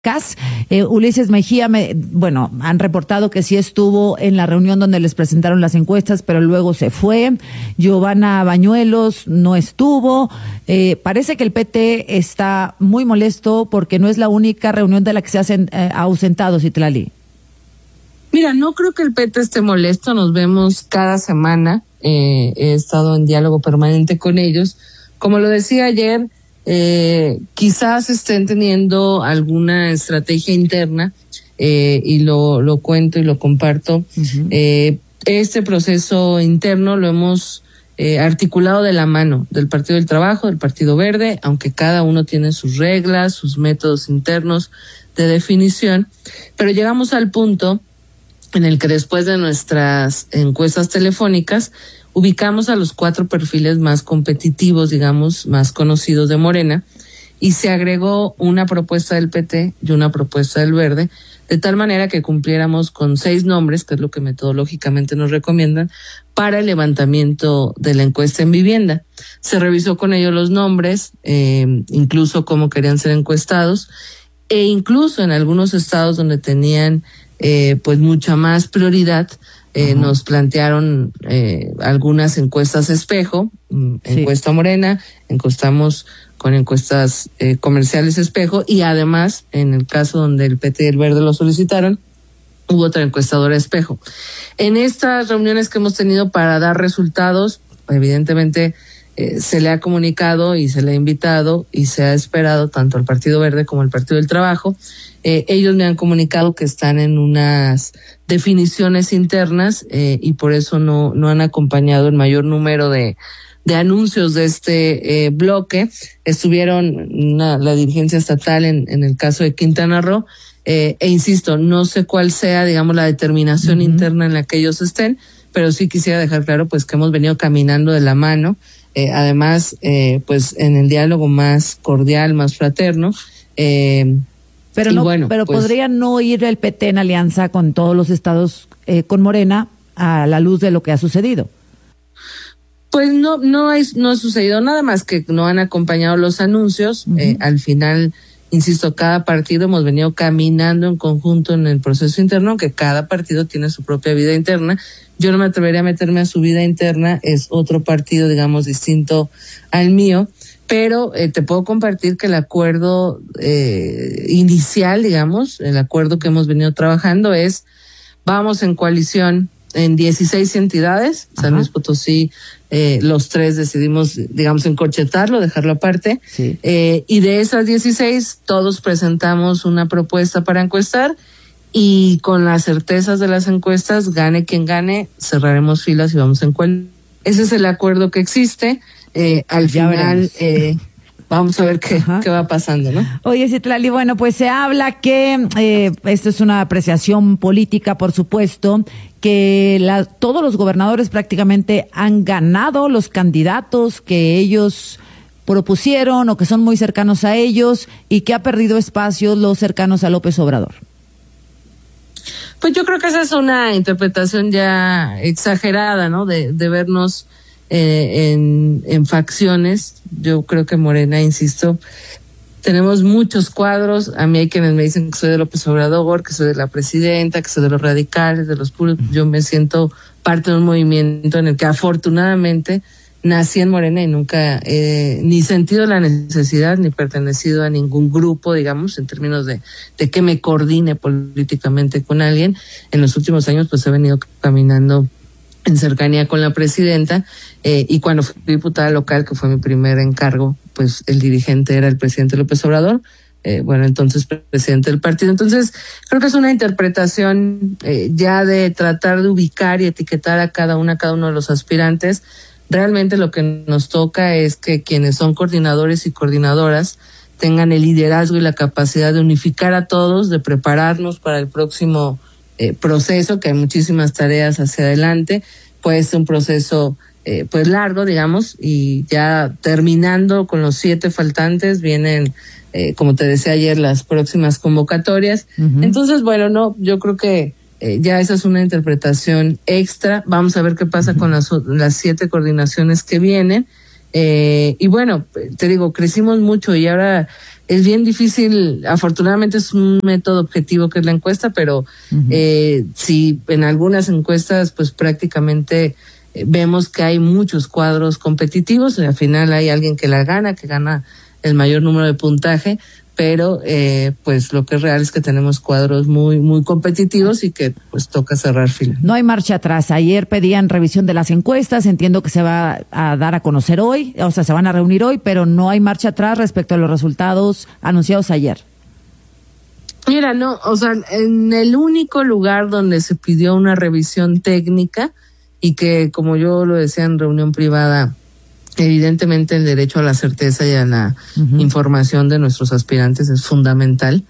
CAS. Ulises Mejía, han reportado que sí estuvo en la reunión donde les presentaron las encuestas, pero luego se fue. Giovanna Bañuelos no estuvo. Parece que el PT está muy molesto porque no es la única reunión de la que se hacen ausentados, Citlali. Mira, no creo que el PT esté molesto, nos vemos cada semana, he estado en diálogo permanente con ellos. Como lo decía ayer, quizás estén teniendo alguna estrategia interna, y lo cuento y lo comparto. Este proceso interno lo hemos articulado de la mano del Partido del Trabajo, del Partido Verde, aunque cada uno tiene sus reglas, sus métodos internos de definición, pero llegamos al punto en el que después de nuestras encuestas telefónicas ubicamos a los 4 perfiles más competitivos, digamos, más conocidos de Morena, y se agregó una propuesta del PT y una propuesta del Verde, de tal manera que cumpliéramos con 6 nombres, que es lo que metodológicamente nos recomiendan, para el levantamiento de la encuesta en vivienda. Se revisó con ellos los nombres, incluso cómo querían ser encuestados, e incluso en algunos estados donde tenían pues mucha más prioridad, nos plantearon algunas encuestas espejo, encuesta Morena, encuestamos con encuestas comerciales espejo, y además, en el caso donde el PT y el Verde lo solicitaron, hubo otra encuestadora espejo. En estas reuniones que hemos tenido para dar resultados, evidentemente se le ha comunicado y se le ha invitado y se ha esperado tanto al Partido Verde como al Partido del Trabajo. Ellos me han comunicado que están en unas definiciones internas y por eso no han acompañado el mayor número de anuncios de este bloque. Estuvieron la dirigencia estatal en el caso de Quintana Roo, e insisto, no sé cuál sea, digamos, la determinación interna en la que ellos estén, pero sí quisiera dejar claro pues que hemos venido caminando de la mano, además pues en el diálogo más cordial, más fraterno. Pero pues, podría no ir el PT en alianza con todos los estados con Morena a la luz de lo que ha sucedido. Pues no ha sucedido nada más que no han acompañado los anuncios. Al final, insisto, cada partido hemos venido caminando en conjunto en el proceso interno, que cada partido tiene su propia vida interna. Yo no me atrevería a meterme a su vida interna, es otro partido, digamos, distinto al mío, pero te puedo compartir que el acuerdo inicial, digamos, el acuerdo que hemos venido trabajando es, vamos en coalición en 16 entidades, San Luis Potosí, los 3 decidimos, digamos, encorchetarlo, dejarlo aparte, y de esas 16 todos presentamos una propuesta para encuestar, y con las certezas de las encuestas, gane quien gane, cerraremos filas y vamos en cuál. Ese es el acuerdo que existe. Al final vamos a ver qué va pasando, ¿no? Oye, Citlali, bueno, pues se habla que esto es una apreciación política, por supuesto, que todos los gobernadores prácticamente han ganado los candidatos que ellos propusieron o que son muy cercanos a ellos, y que ha perdido espacios los cercanos a López Obrador. Pues yo creo que esa es una interpretación ya exagerada, ¿no? De vernos en facciones. Yo creo que Morena, insisto, tenemos muchos cuadros. A mí hay quienes me dicen que soy de López Obrador, que soy de la presidenta, que soy de los radicales, de los puros. Yo me siento parte de un movimiento en el que afortunadamente nací en Morena y nunca ni sentido la necesidad ni pertenecido a ningún grupo, digamos, en términos de que me coordine políticamente con alguien. En los últimos años pues he venido caminando en cercanía con la presidenta, y cuando fui diputada local, que fue mi primer encargo, pues el dirigente era el presidente López Obrador, entonces presidente del partido. Entonces creo que es una interpretación ya de tratar de ubicar y etiquetar a cada uno de los aspirantes. Realmente lo que nos toca es que quienes son coordinadores y coordinadoras tengan el liderazgo y la capacidad de unificar a todos, de prepararnos para el próximo proceso, que hay muchísimas tareas hacia adelante. Puede ser un proceso pues largo, digamos, y ya terminando con los 7 faltantes vienen, como te decía ayer, las próximas convocatorias. Entonces, yo creo que ya esa es una interpretación extra. Vamos a ver qué pasa con las 7 coordinaciones que vienen. Y te digo, crecimos mucho y ahora es bien difícil. Afortunadamente es un método objetivo que es la encuesta, pero si en algunas encuestas pues prácticamente vemos que hay muchos cuadros competitivos, y al final hay alguien que gana el mayor número de puntaje, pero pues lo que es real es que tenemos cuadros muy muy competitivos y que pues toca cerrar fila. No hay marcha atrás. Ayer pedían revisión de las encuestas, entiendo que se va a dar a conocer hoy, o sea, se van a reunir hoy, pero no hay marcha atrás respecto a los resultados anunciados ayer. Mira, no, o sea, en el único lugar donde se pidió una revisión técnica y que, como yo lo decía en reunión privada, evidentemente el derecho a la certeza y a la información de nuestros aspirantes es fundamental.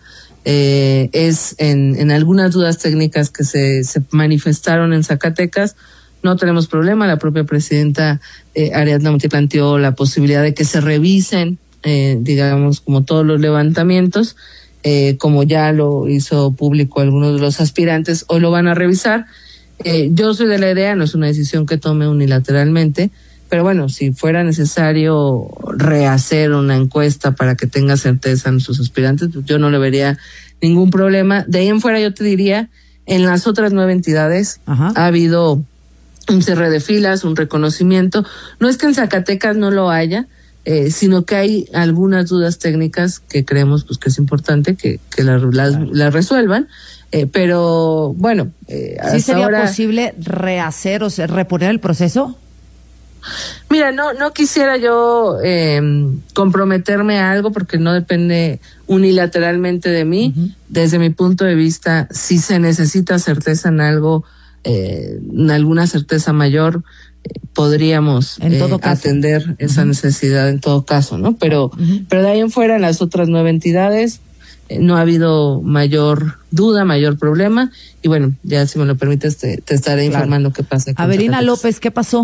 Es en algunas dudas técnicas que se manifestaron en Zacatecas. No tenemos problema. La propia presidenta Ariadna Montiel planteó la posibilidad de que se revisen, digamos, como todos los levantamientos, como ya lo hizo público algunos de los aspirantes, hoy lo van a revisar. Yo soy de la idea, no es una decisión que tome unilateralmente, pero bueno, si fuera necesario rehacer una encuesta para que tenga certeza a nuestros aspirantes, pues yo no le vería ningún problema. De ahí en fuera yo te diría, en las otras 9 entidades ha habido un cierre de filas, un reconocimiento. No es que en Zacatecas no lo haya, sino que hay algunas dudas técnicas que creemos pues que es importante que las resuelvan. Pero bueno, ¿sí sería posible rehacer o reponer el proceso? Mira, no quisiera yo comprometerme a algo porque no depende unilateralmente de mí. Desde mi punto de vista, si se necesita certeza en algo, en alguna certeza mayor, podríamos atender esa necesidad en todo caso, ¿no? Pero de ahí en fuera, en las otras 9 entidades, no ha habido mayor duda, mayor problema, y bueno, ya si me lo permites te estaré informando qué pasa. Avelina López, ¿qué pasó?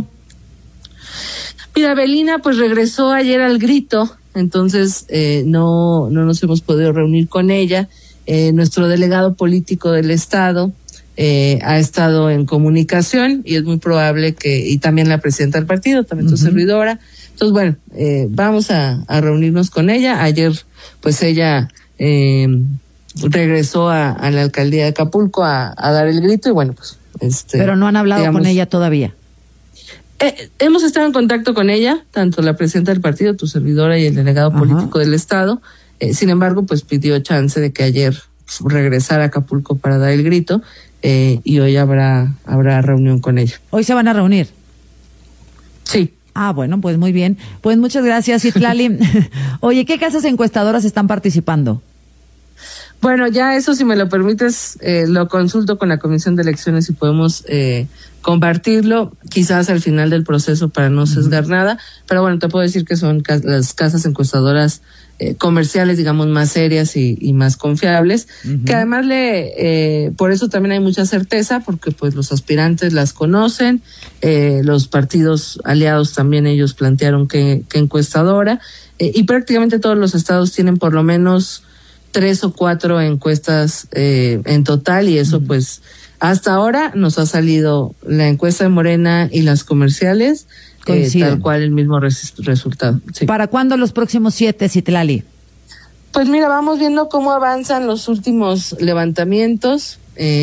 Mira, Avelina pues regresó ayer al grito, entonces no nos hemos podido reunir con ella. Nuestro delegado político del estado ha estado en comunicación y es muy probable y también la presidenta del partido, también tu servidora. Entonces bueno, vamos a reunirnos con ella. Ayer pues ella regresó a la alcaldía de Acapulco a dar el grito y bueno pues pero no han hablado con ella todavía. Hemos estado en contacto con ella, tanto la presidenta del partido, tu servidora, y el delegado político del estado. Sin embargo, pues pidió chance de que ayer regresara a Acapulco para dar el grito, y hoy habrá reunión con ella. ¿Hoy se van a reunir? Sí. Ah, bueno, pues muy bien. Pues muchas gracias, Citlali. Oye, ¿qué casas encuestadoras están participando? Bueno, ya eso, si me lo permites, lo consulto con la Comisión de Elecciones y podemos compartirlo, quizás al final del proceso para no sesgar nada, pero bueno, te puedo decir que son las casas encuestadoras comerciales, digamos, más serias y más confiables, que además por eso también hay mucha certeza, porque pues los aspirantes las conocen, los partidos aliados también ellos plantearon que encuestadora, y prácticamente todos los estados tienen por lo menos 3 o 4 encuestas en total, y eso pues hasta ahora nos ha salido la encuesta de Morena y las comerciales, tal cual el mismo resultado. Sí. ¿Para cuándo los próximos 7, Citlali? Pues mira, vamos viendo cómo avanzan los últimos levantamientos.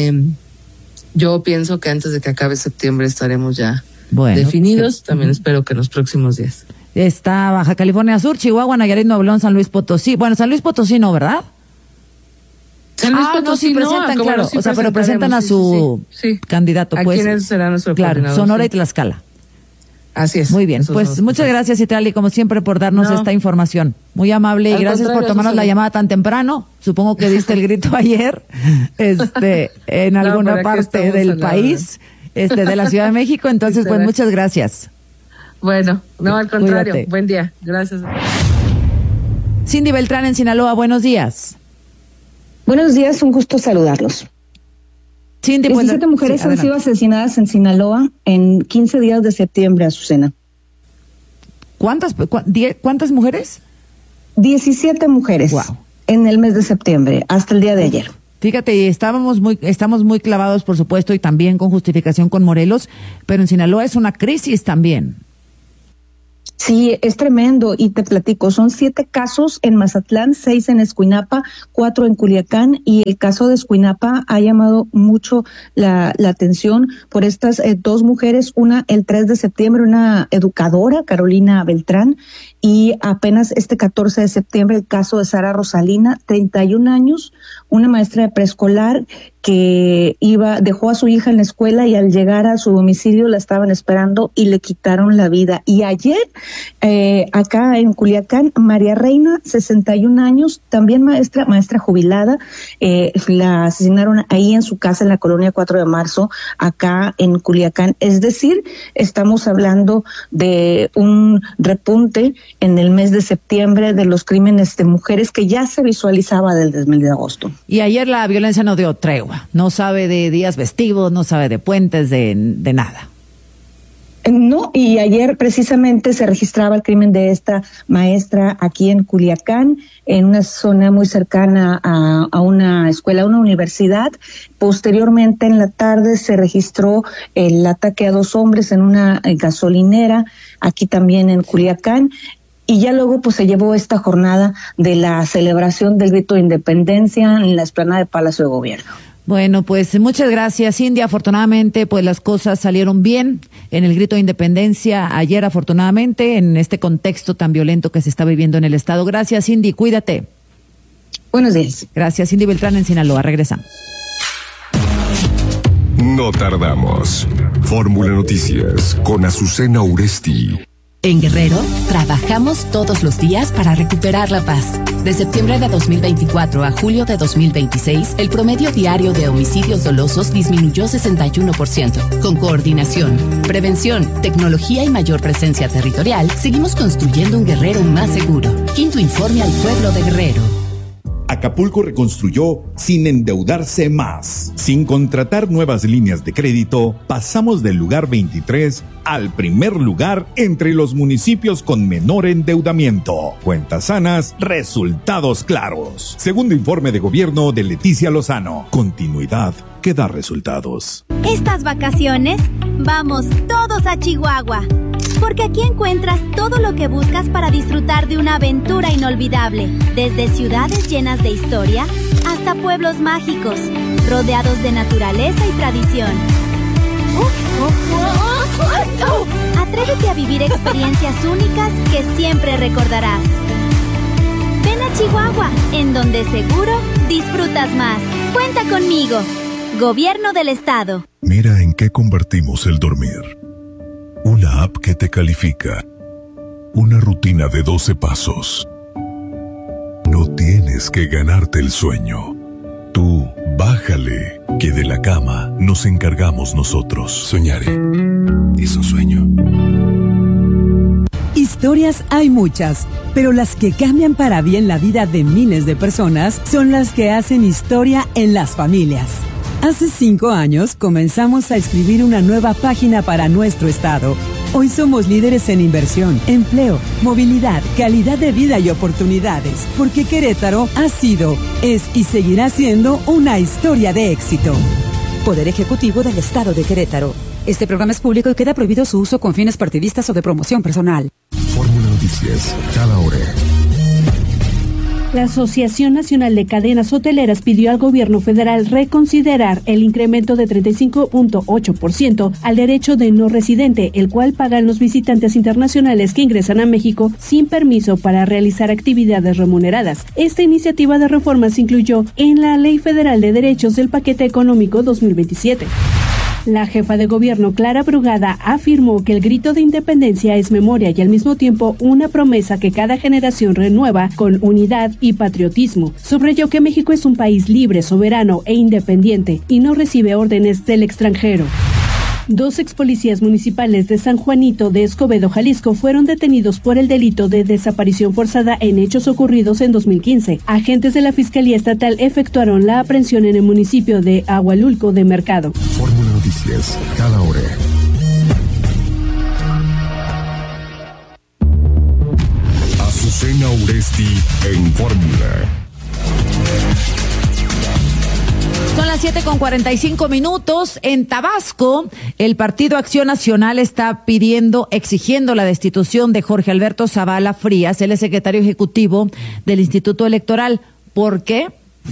Yo pienso que antes de que acabe septiembre estaremos ya definidos. También espero que en los próximos días. Está Baja California Sur, Chihuahua, Nayarit, Nuevo León, San Luis Potosí. Bueno, San Luis Potosí no, ¿verdad? San Luis Potosí no, presentan, claro, sí, o sea, pero presentan a su candidato, pues. ¿A quién será nuestro coordinador? Sonora y Tlaxcala. Así es. Muy bien, pues muchas gracias, Citlali, como siempre, por darnos esta información. Muy amable y gracias por tomarnos la llamada tan temprano. Supongo que diste el grito ayer, en alguna parte del país, de la Ciudad de México. Entonces, pues muchas gracias. Bueno, no, al contrario. Cuídate. Buen día. Gracias. Cindy Beltrán en Sinaloa, buenos días. Buenos días, un gusto saludarlos. Cindy, 17 mujeres han sido asesinadas en Sinaloa en 15 días de septiembre, Azucena. ¿Cuántas mujeres? 17 mujeres en el mes de septiembre, hasta el día de ayer. Fíjate, estamos muy clavados, por supuesto, y también con justificación con Morelos, pero en Sinaloa es una crisis también. Sí, es tremendo y te platico, son 7 casos en Mazatlán, 6 en Escuinapa, 4 en Culiacán, y el caso de Escuinapa ha llamado mucho la atención por estas 2 mujeres, una el 3 de septiembre, una educadora, Carolina Beltrán, y apenas este 14 de septiembre el caso de Sara Rosalina, 31 años, una maestra de preescolar que dejó a su hija en la escuela y al llegar a su domicilio la estaban esperando y le quitaron la vida. Y ayer, acá en Culiacán, María Reina, 61 años, también maestra jubilada, la asesinaron ahí en su casa en la colonia 4 de marzo, acá en Culiacán. Es decir, estamos hablando de un repunte en el mes de septiembre de los crímenes de mujeres que ya se visualizaba desde el mes de agosto. Y ayer la violencia no dio tregua. No sabe de días festivos, no sabe de puentes, de nada. No, y ayer precisamente se registraba el crimen de esta maestra aquí en Culiacán, en una zona muy cercana a una escuela, a una universidad. Posteriormente, en la tarde, se registró el ataque a 2 hombres en una gasolinera, aquí también en Culiacán. Y ya luego pues se llevó esta jornada de la celebración del grito de independencia en la explanada de Palacio de Gobierno. Bueno, pues muchas gracias, Cindy. Afortunadamente, pues las cosas salieron bien en el grito de independencia ayer, afortunadamente, en este contexto tan violento que se está viviendo en el estado. Gracias, Cindy. Cuídate. Buenos días. Gracias, Cindy Beltrán en Sinaloa. Regresamos. No tardamos. Fórmula Noticias con Azucena Uresti. En Guerrero, trabajamos todos los días para recuperar la paz. De septiembre de 2024 a julio de 2026, el promedio diario de homicidios dolosos disminuyó 61%. Con coordinación, prevención, tecnología y mayor presencia territorial, seguimos construyendo un Guerrero más seguro. Quinto informe al pueblo de Guerrero. Acapulco reconstruyó sin endeudarse más. Sin contratar nuevas líneas de crédito, pasamos del lugar 23 al primer lugar entre los municipios con menor endeudamiento. Cuentas sanas, resultados claros. Segundo informe de gobierno de Leticia Lozano. Continuidad que da resultados. Estas vacaciones, vamos todos a Chihuahua. Porque aquí encuentras todo lo que buscas para disfrutar de una aventura inolvidable. Desde ciudades llenas de historia hasta pueblos mágicos, rodeados de naturaleza y tradición. Atrévete a vivir experiencias únicas que siempre recordarás. Ven a Chihuahua, en donde seguro disfrutas más. Cuenta conmigo. Gobierno del Estado. Mira en qué convertimos el dormir. Una app que te califica. Una rutina de 12 pasos. No tienes que ganarte el sueño. Tú, bájale, que de la cama nos encargamos nosotros. Soñaré. Es un sueño. Historias hay muchas, pero las que cambian para bien la vida de miles de personas son las que hacen historia en las familias. Hace 5 años comenzamos a escribir una nueva página para nuestro estado. Hoy somos líderes en inversión, empleo, movilidad, calidad de vida y oportunidades, porque Querétaro ha sido, es y seguirá siendo una historia de éxito. Poder Ejecutivo del Estado de Querétaro. Este programa es público y queda prohibido su uso con fines partidistas o de promoción personal. Fórmula Noticias, cada hora. La Asociación Nacional de Cadenas Hoteleras pidió al gobierno federal reconsiderar el incremento de 35.8% al derecho de no residente, el cual pagan los visitantes internacionales que ingresan a México sin permiso para realizar actividades remuneradas. Esta iniciativa de reforma se incluyó en la Ley Federal de Derechos del Paquete Económico 2027. La jefa de gobierno, Clara Brugada, afirmó que el grito de independencia es memoria y al mismo tiempo una promesa que cada generación renueva con unidad y patriotismo. Subrayó que México es un país libre, soberano e independiente y no recibe órdenes del extranjero. 2 expolicías municipales de San Juanito de Escobedo, Jalisco, fueron detenidos por el delito de desaparición forzada en hechos ocurridos en 2015. Agentes de la Fiscalía Estatal efectuaron la aprehensión en el municipio de Ahualulco de Mercado. Fórmula Noticias, cada hora. Azucena Uresti en Fórmula. Son las las 7:45 en Tabasco. El Partido Acción Nacional está exigiendo la destitución de Jorge Alberto Zavala Frías, él es secretario ejecutivo del Instituto Electoral. ¿Por qué?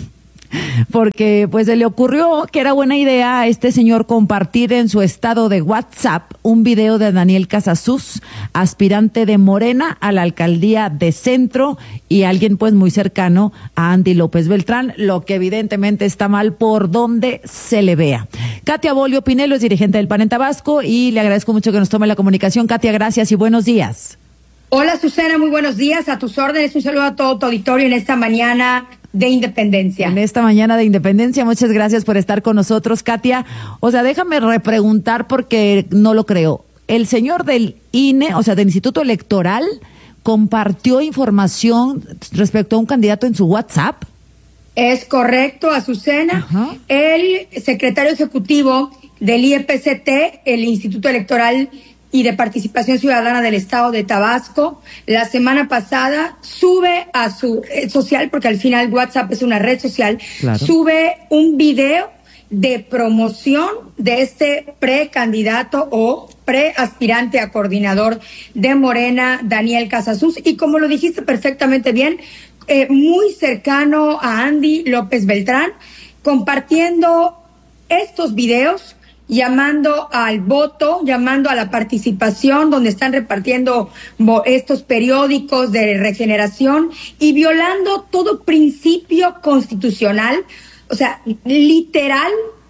Porque pues se le ocurrió que era buena idea a este señor compartir en su estado de WhatsApp un video de Daniel Casasus, aspirante de Morena a la alcaldía de Centro y alguien pues muy cercano a Andy López Beltrán, lo que evidentemente está mal por donde se le vea. Katia Bolio Pinelo es dirigente del PAN en Tabasco y le agradezco mucho que nos tome la comunicación. Katia, gracias y buenos días. Hola Susana, muy buenos días, a tus órdenes, un saludo a todo tu auditorio en esta mañana de Independencia. En esta mañana de Independencia, muchas gracias por estar con nosotros, Katia. O sea, déjame repreguntar porque no lo creo. El señor del INE, o sea, del Instituto Electoral, compartió información respecto a un candidato en su WhatsApp. Es correcto, Azucena. Ajá. El secretario ejecutivo del IEPCT, el Instituto Electoral y de Participación Ciudadana del Estado de Tabasco, la semana pasada sube a su red social, porque al final WhatsApp es una red social, claro, sube un video de promoción de este precandidato o preaspirante a coordinador de Morena, Daniel Casasus, y como lo dijiste perfectamente bien, muy cercano a Andy López Beltrán, compartiendo estos videos, llamando al voto, llamando a la participación, donde están repartiendo estos periódicos de regeneración y violando todo principio constitucional, o sea, literal,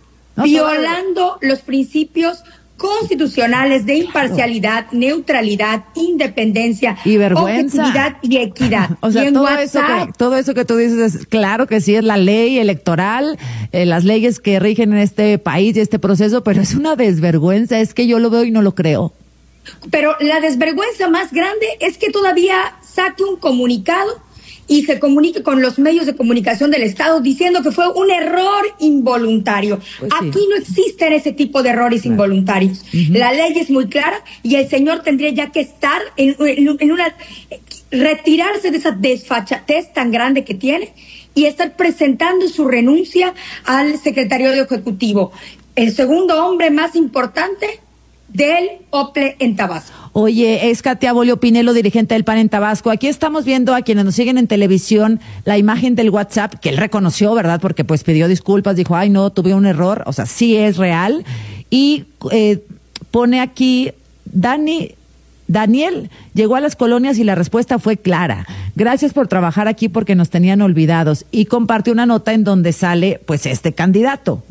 violando los principios constitucionales de imparcialidad, neutralidad, independencia, y vergüenza, objetividad y equidad. O sea, todo eso que tú dices es claro que sí es la ley electoral, las leyes que rigen en este país y este proceso, pero es una desvergüenza, es que yo lo veo y no lo creo. Pero la desvergüenza más grande es que todavía saque un comunicado y se comunique con los medios de comunicación del Estado diciendo que fue un error involuntario. Pues sí. Aquí no existen ese tipo de errores involuntarios. La ley es muy clara y el señor tendría ya que estar retirarse de esa desfachatez tan grande que tiene y estar presentando su renuncia al secretario ejecutivo, el segundo hombre más importante del OPLE en Tabasco. Oye, es Katia Bolio Pinelo, dirigente del PAN en Tabasco. Aquí estamos viendo a quienes nos siguen en televisión la imagen del WhatsApp que él reconoció, ¿verdad? Porque pues pidió disculpas, dijo, ay no, tuve un error, o sea, sí es real. Y pone aquí, Daniel llegó a las colonias y la respuesta fue clara. Gracias por trabajar aquí porque nos tenían olvidados. Y comparte una nota en donde sale pues este candidato.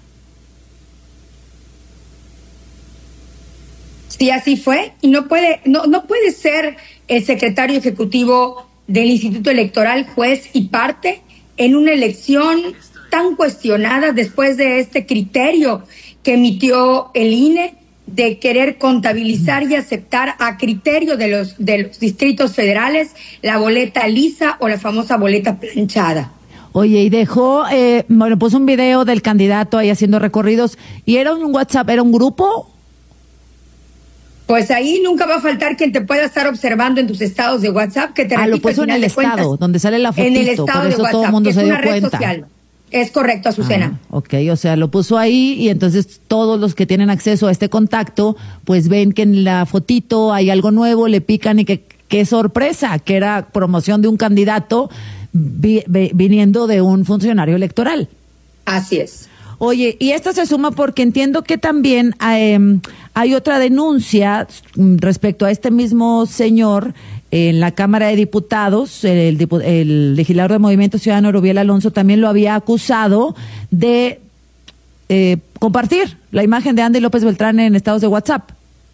Sí, así fue, y no puede ser el secretario ejecutivo del Instituto Electoral juez y parte en una elección tan cuestionada después de este criterio que emitió el INE de querer contabilizar y aceptar a criterio de los distritos federales la boleta lisa o la famosa boleta planchada. Oye, y dejó, puso un video del candidato ahí haciendo recorridos, y era un WhatsApp, ¿era un grupo? Pues ahí nunca va a faltar quien te pueda estar observando en tus estados de WhatsApp, que te repito, lo puso en el estado, donde sale la fotito, en el estado por eso de WhatsApp, todo el mundo se dio cuenta. Es una red social. Es correcto, Azucena. Ok, o sea, lo puso ahí y entonces todos los que tienen acceso a este contacto, pues ven que en la fotito hay algo nuevo, le pican y qué sorpresa, que era promoción de un candidato viniendo de un funcionario electoral. Así es. Oye, y esto se suma porque entiendo que también hay otra denuncia respecto a este mismo señor en la Cámara de Diputados. El legislador de Movimiento Ciudadano, Rubiel Alonso, también lo había acusado de compartir la imagen de Andy López Beltrán en estados de WhatsApp.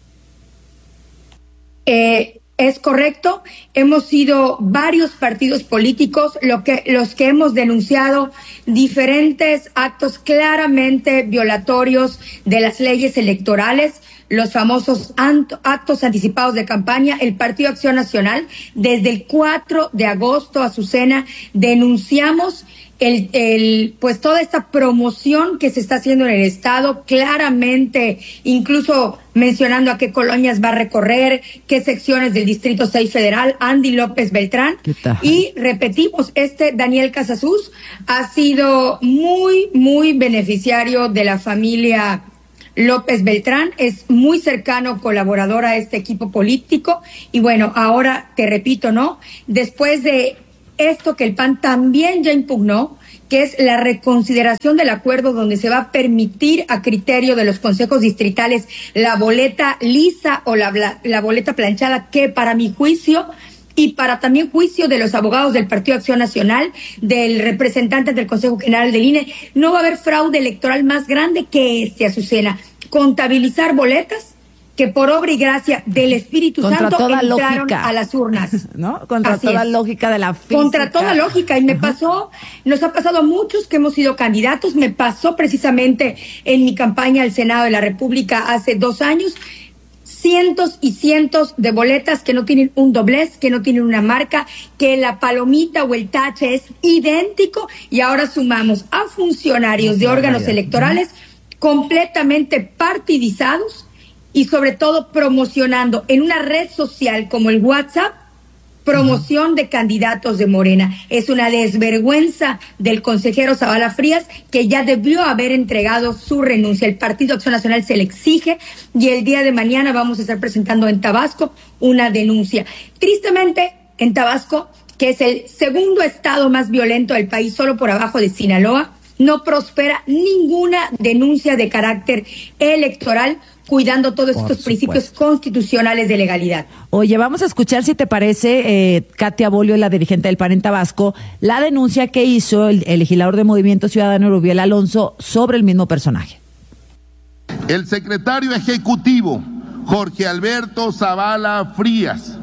Es correcto, hemos sido varios partidos políticos los que hemos denunciado diferentes actos claramente violatorios de las leyes electorales, los famosos actos anticipados de campaña. El Partido Acción Nacional, desde el 4 de agosto, Azucena, denunciamos pues toda esta promoción que se está haciendo en el estado, claramente, incluso mencionando a qué colonias va a recorrer, qué secciones del Distrito 6 Federal, Andy López Beltrán. Y repetimos, Daniel Casasus ha sido muy, muy beneficiario de la familia López Beltrán, es muy cercano colaborador a este equipo político. Y bueno, ahora te repito, ¿no? Después de esto que el PAN también ya impugnó, que es la reconsideración del acuerdo donde se va a permitir a criterio de los consejos distritales la boleta lisa o la boleta planchada, que para mi juicio y para también juicio de los abogados del Partido Acción Nacional, del representante del Consejo General del INE, no va a haber fraude electoral más grande que Azucena. Contabilizar boletas que por obra y gracia del Espíritu Santo entraron a las urnas. ¿No? Contra toda lógica de la física. Contra toda lógica. Y nos ha pasado a muchos que hemos sido candidatos. Me pasó precisamente en mi campaña al Senado de la República hace 2 años. Cientos y cientos de boletas que no tienen un doblez, que no tienen una marca, que la palomita o el tache es idéntico. Y ahora sumamos a funcionarios de órganos electorales completamente partidizados, y sobre todo promocionando en una red social como el WhatsApp, promoción de candidatos de Morena. Es una desvergüenza del consejero Zavala Frías, que ya debió haber entregado su renuncia. El Partido Acción Nacional se le exige, y el día de mañana vamos a estar presentando en Tabasco una denuncia. Tristemente, en Tabasco, que es el segundo estado más violento del país, solo por abajo de Sinaloa, no prospera ninguna denuncia de carácter electoral, cuidando todos estos principios constitucionales de legalidad. Oye, vamos a escuchar, si te parece, Katia Bolio, la dirigente del PAN en Tabasco, la denuncia que hizo el legislador de Movimiento Ciudadano, Rubiel Alonso, sobre el mismo personaje. El secretario ejecutivo, Jorge Alberto Zavala Frías,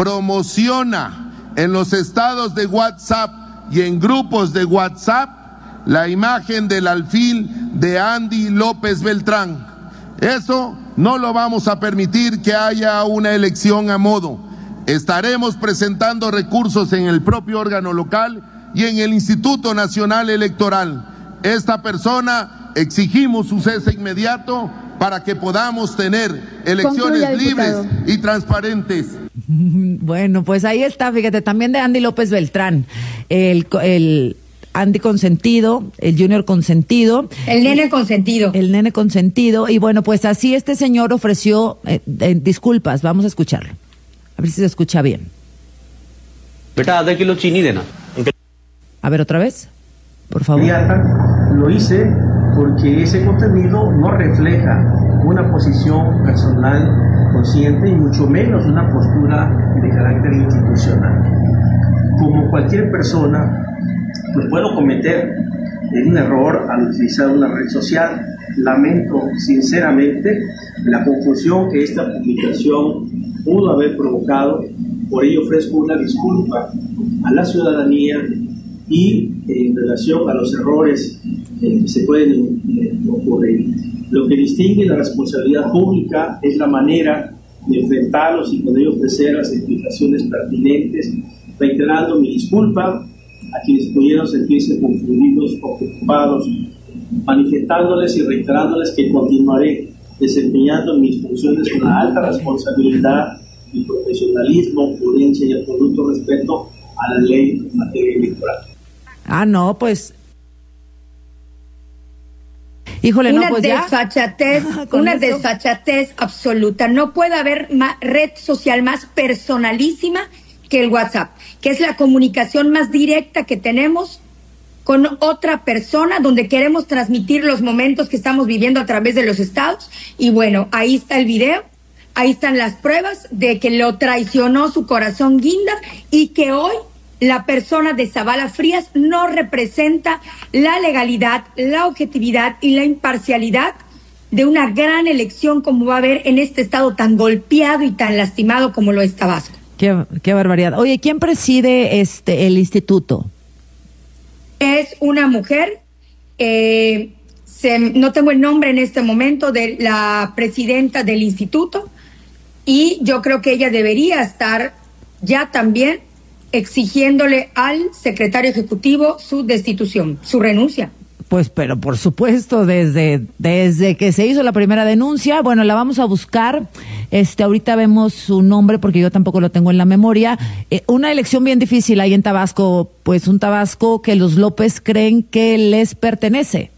promociona en los estados de WhatsApp y en grupos de WhatsApp la imagen del alfil de Andy López Beltrán. Eso no lo vamos a permitir, que haya una elección a modo. Estaremos presentando recursos en el propio órgano local y en el Instituto Nacional Electoral. Esta persona exigimos su cese inmediato para que podamos tener elecciones libres y transparentes. Bueno, pues ahí está, fíjate, también de Andy López Beltrán, el Andy consentido, el Junior consentido. El nene consentido. El nene consentido. Y bueno, pues así este señor ofreció disculpas. Vamos a escucharlo. A ver si se escucha bien. बेटा आधा किलो चीनी देना. A ver, otra vez, por favor. Lo hice porque ese contenido no refleja una posición personal consciente y mucho menos una postura de carácter institucional. Como cualquier persona, pues puedo cometer un error al utilizar una red social. Lamento sinceramente la confusión que esta publicación pudo haber provocado. Por ello ofrezco una disculpa a la ciudadanía y en relación a los errores que se pueden ocurrir. Lo que distingue la responsabilidad pública es la manera de enfrentarlos y poder ofrecer las explicaciones pertinentes, reiterando mi disculpa a quienes pudieron sentirse confundidos o preocupados, manifestándoles y reiterándoles que continuaré desempeñando mis funciones con la alta responsabilidad y profesionalismo, prudencia y absoluto respeto a la ley en materia electoral. Ah, no, pues... Híjole, no, pues desfachatez, una desfachatez absoluta. No puede haber red social más personalísima que el WhatsApp, que es la comunicación más directa que tenemos con otra persona, donde queremos transmitir los momentos que estamos viviendo a través de los estados. Y bueno, ahí está el video, ahí están las pruebas de que lo traicionó su corazón guinda y que hoy la persona de Zavala Frías no representa la legalidad, la objetividad y la imparcialidad de una gran elección como va a haber en este estado tan golpeado y tan lastimado como lo es Tabasco. Qué barbaridad. Oye, ¿quién preside el instituto? Es una mujer, no tengo el nombre en este momento de la presidenta del instituto, y yo creo que ella debería estar ya también exigiéndole al secretario ejecutivo su destitución, su renuncia. Pues, pero por supuesto, desde que se hizo la primera denuncia, bueno, la vamos a buscar. Ahorita vemos su nombre porque yo tampoco lo tengo en la memoria. Una elección bien difícil ahí en Tabasco, pues un Tabasco que los López creen que les pertenece.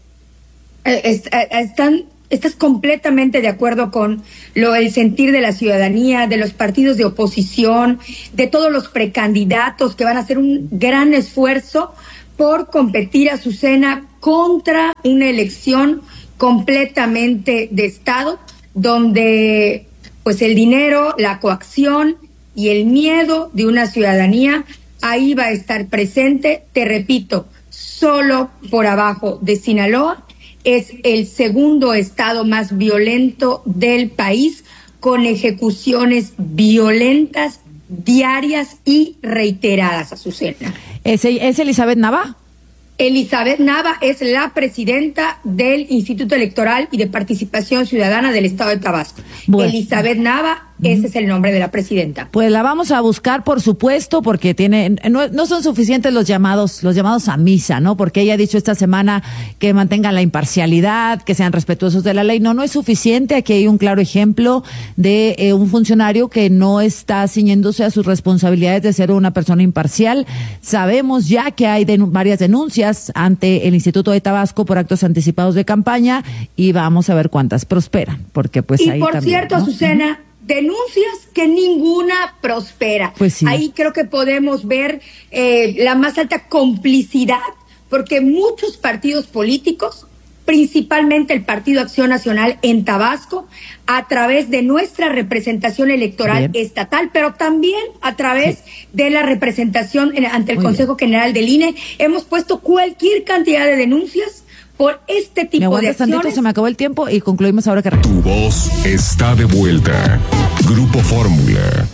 ¿Estás completamente de acuerdo con el sentir de la ciudadanía, de los partidos de oposición, de todos los precandidatos que van a hacer un gran esfuerzo por competir, Azucena, contra una elección completamente de Estado, donde pues el dinero, la coacción y el miedo de una ciudadanía ahí va a estar presente? Te repito, solo por abajo de Sinaloa es el segundo estado más violento del país, con ejecuciones violentas diarias y reiteradas, Azucena. ¿Es Elizabeth Nava? Elizabeth Nava es la presidenta del Instituto Electoral y de Participación Ciudadana del Estado de Tabasco. Bueno. Elizabeth Nava, ese es el nombre de la presidenta. Pues la vamos a buscar, por supuesto, porque no son suficientes los llamados a misa, ¿no? Porque ella ha dicho esta semana que mantengan la imparcialidad, que sean respetuosos de la ley. No es suficiente. Aquí hay un claro ejemplo de un funcionario que no está ciñéndose a sus responsabilidades de ser una persona imparcial. Sabemos ya que hay varias denuncias ante el Instituto de Tabasco por actos anticipados de campaña y vamos a ver cuántas prosperan, porque pues ahí también. Y por cierto, ¿no? Azucena, denuncias que ninguna prospera. Pues sí. Ahí creo que podemos ver la más alta complicidad, porque muchos partidos políticos, principalmente el Partido Acción Nacional en Tabasco, a través de nuestra representación electoral estatal, pero también a través de la representación ante el Consejo General del INE, hemos puesto cualquier cantidad de denuncias por este tipo de acciones. Tantito, se me acabó el tiempo y concluimos ahora que... Tu voz está de vuelta. Grupo Fórmula.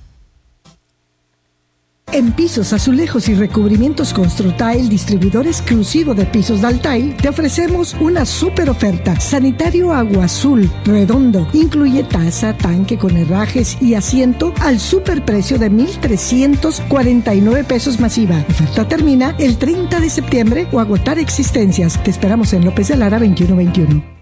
En Pisos, Azulejos y Recubrimientos Construtail, distribuidor exclusivo de pisos Daltail, te ofrecemos una super oferta. Sanitario Agua Azul, redondo, incluye taza, tanque con herrajes y asiento al superprecio de 1,349 pesos masiva. Oferta termina el 30 de septiembre o agotar existencias. Te esperamos en López de Lara 2121.